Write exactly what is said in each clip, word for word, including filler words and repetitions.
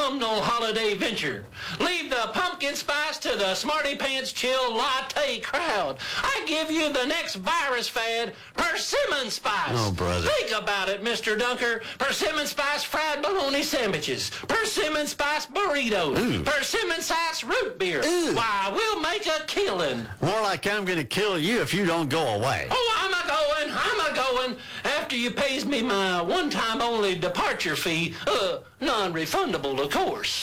autumnal holiday venture. Leave the pumpkin spice to the Smarty Pants Chill Latte crowd. I give you the next virus fad, persimmon spice. Oh, brother. Think about it, Mister Dunker. Persimmon spice fried bologna sandwiches. Persimmon spice burritos. Ooh. Persimmon spice root beer. Ooh. Why, we'll make a killing. More like I'm going to kill you if you don't go away. Oh, I'm a-going, I'm a-going. After you pays me my one-time only departure fee, uh, non-refundable, of course.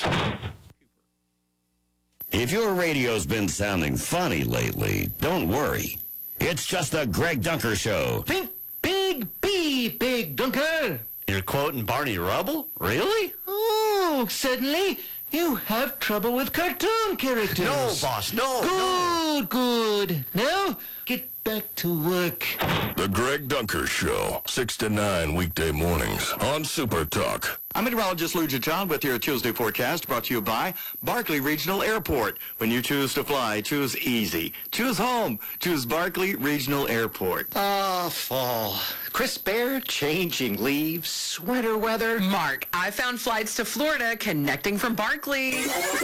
If your radio's been sounding funny lately, don't worry. It's just the Greg Dunker Show. Think big B, Big Dunker. You're quoting Barney Rubble? Really? Oh, suddenly you have trouble with cartoon characters. No, boss, no. no. Good, good. Now, get back to work. The Greg Dunker Show, six to nine weekday mornings on Super Talk. I'm meteorologist Lou John with your Tuesday forecast brought to you by Barkley Regional Airport. When you choose to fly, choose easy. Choose home. Choose Barkley Regional Airport. Ah, fall. Crisp air, changing leaves, sweater weather. Mark, I found flights to Florida connecting from Barkley.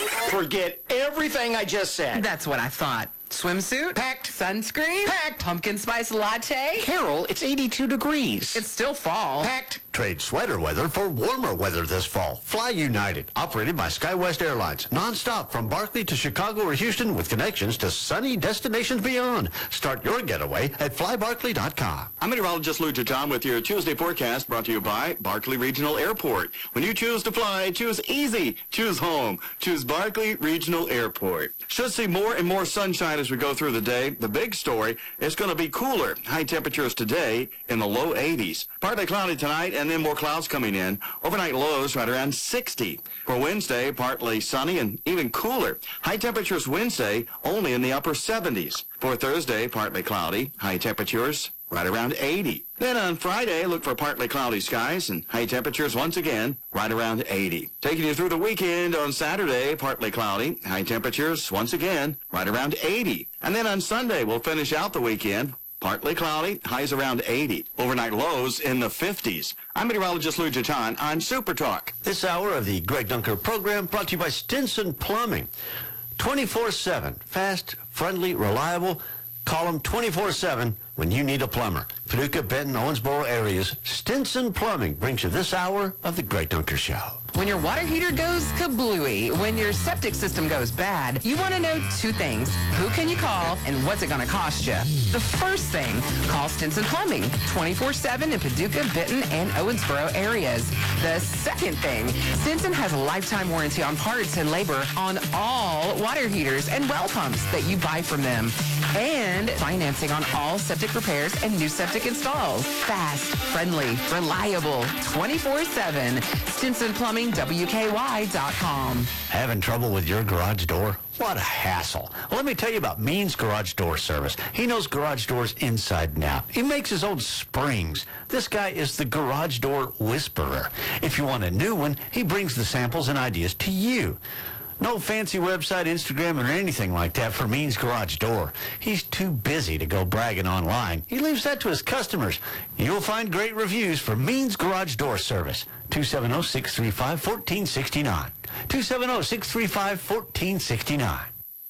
Forget everything I just said. That's what I thought. Swimsuit? Packed. Sunscreen? Packed. Pumpkin spice latte? Carol, it's eighty-two degrees. It's still fall. Packed. Trade sweater weather for warmer weather this fall. Fly United, operated by SkyWest Airlines. Non-stop from Barkley to Chicago or Houston with connections to sunny destinations beyond. Start your getaway at fly barkley dot com. I'm meteorologist Lou John with your Tuesday forecast brought to you by Barkley Regional Airport. When you choose to fly, choose easy. Choose home. Choose Barkley Regional Airport. Should see more and more sunshine as we go through the day. The big story is going to be cooler. High temperatures today in the low eighties. Partly cloudy tonight and then more clouds coming in. Overnight lows right around sixty. For Wednesday, partly sunny and even cooler. High temperatures Wednesday only in the upper seventies. For Thursday, partly cloudy. High temperatures right around eighty. Then on Friday, look for partly cloudy skies and high temperatures once again right around eighty. Taking you through the weekend on Saturday, partly cloudy. High temperatures once again right around eighty. And then on Sunday, we'll finish out the weekend. Partly cloudy, highs around eighty. Overnight lows in the fifties. I'm meteorologist Lou John on Super Talk. This hour of the Greg Dunker program brought to you by Stinson Plumbing. twenty-four seven. Fast, friendly, reliable. Call them twenty-four seven when you need a plumber. Paducah, Benton, Owensboro areas. Stinson Plumbing brings you this hour of the Greg Dunker Show. When your water heater goes kablooey, when your septic system goes bad, you want to know two things. Who can you call and what's it going to cost you? The first thing, call Stinson Plumbing, twenty-four seven in Paducah, Benton, and Owensboro areas. The second thing, Stinson has a lifetime warranty on parts and labor on all water heaters and well pumps that you buy from them. And financing on all septic repairs and new septic installs. Fast, friendly, reliable, twenty-four seven. Stinson Plumbing, W K Y dot com. Having trouble with your garage door? What a hassle. Well, let me tell you about Means Garage Door Service. He knows garage doors inside and out. He makes his own springs. This guy is the garage door whisperer. If you want a new one, he brings the samples and ideas to you. No fancy website, Instagram, or anything like that for Means Garage Door. He's too busy to go bragging online. He leaves that to his customers. You'll find great reviews for Means Garage Door Service. two seven zero, six three five, one four six nine. two seven zero, six three five, one four six nine.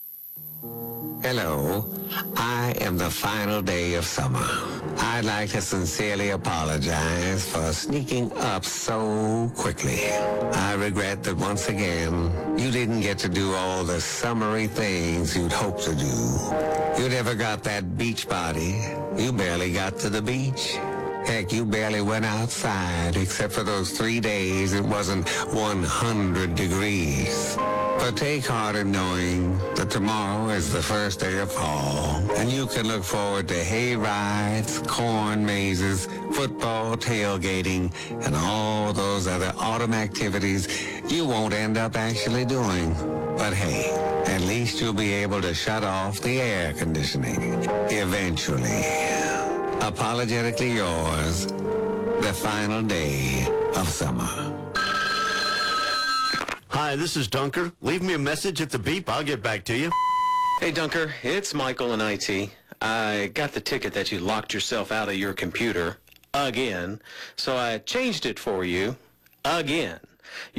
Hello, I am the final day of summer. I'd like to sincerely apologize for sneaking up so quickly. I regret that once again, you didn't get to do all the summery things you'd hoped to do. You never got that beach body. You barely got to the beach. Heck, you barely went outside, except for those three days it wasn't one hundred degrees. But take heart in knowing that tomorrow is the first day of fall, and you can look forward to hay rides, corn mazes, football tailgating, and all those other autumn activities you won't end up actually doing. But hey, at least you'll be able to shut off the air conditioning eventually. Apologetically yours, the final day of summer. Hi, this is Dunker. Leave me a message at the beep. I'll get back to you. Hey, Dunker, it's Michael in I T. I got the ticket that you locked yourself out of your computer again, so I changed it for you again.